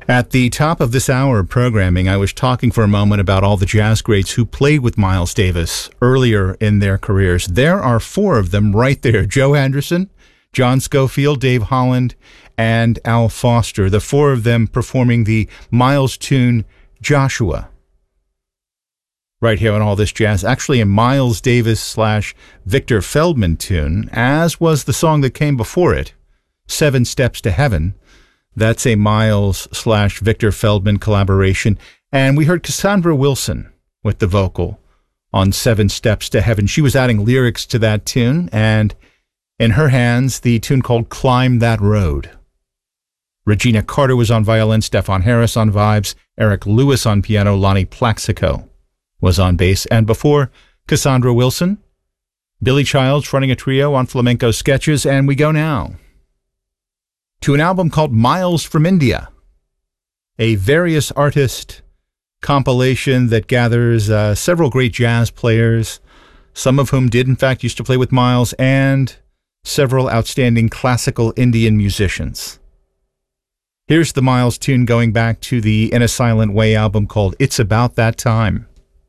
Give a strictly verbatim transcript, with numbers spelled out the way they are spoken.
At the top of this hour of programming, I was talking for a moment about all the jazz greats who played with Miles Davis earlier in their careers. There are four of them right there. Joe Henderson, John Scofield, Dave Holland, and Al Foster. The four of them performing the Miles tune, Joshua. Right here on All This Jazz. Actually a Miles Davis slash Victor Feldman tune, as was the song that came before it, Seven Steps to Heaven. That's a Miles slash Victor Feldman collaboration. And we heard Cassandra Wilson with the vocal on Seven Steps to Heaven. She was adding lyrics to that tune, and in her hands, the tune called Climb That Road. Regina Carter was on violin, Stefan Harris on vibes, Eric Lewis on piano, Lonnie Plaxico was on bass. And before Cassandra Wilson, Billy Childs running a trio on flamenco sketches. And we go now to an album called Miles from India, a various artist compilation that gathers uh, several great jazz players, some of whom did in fact used to play with Miles, and several outstanding classical Indian musicians. Here's the Miles tune going back to the In a Silent Way album called It's About That Time.